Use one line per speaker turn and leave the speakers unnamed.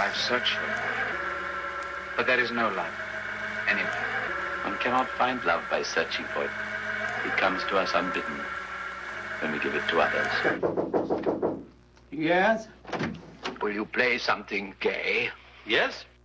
I've searched for it. But there is no love anywhere.
One cannot find love by searching for it. It comes to us unbidden when we give it to others.
Yes?
Will you play something gay?
Yes?